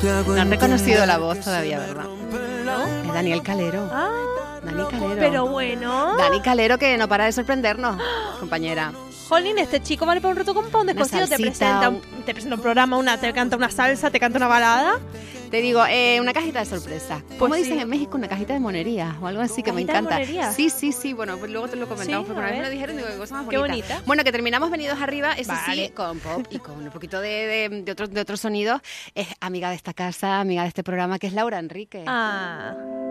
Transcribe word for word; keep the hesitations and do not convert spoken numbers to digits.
No han reconocido la voz todavía, ¿verdad? ¿No? Es Daniel Calero. Ah, Dani Calero. pero bueno. Dani Calero, que no para de sorprendernos, compañera. Jolín, este chico vale para un roto con pan de Una cocido, te salsita, presenta, un, un- te presenta un programa, una, te canta una salsa, te canta una balada. Te digo, eh, una cajita de sorpresa. ¿Cómo Pues dicen sí. en México? Una cajita de monerías o algo así que me ¿Cajita de encanta. monerías? Sí, sí, sí. Bueno, pues luego te lo comentamos Sí, porque a una vez me ver. lo dijeron y digo, qué cosa más Qué bonita. bonita. Bueno, que terminamos venidos arriba, eso Vale. sí, con pop y con un poquito de, de, de otros de otros sonidos. Es amiga de esta casa, amiga de este programa, que es Laura Enrique. Ah,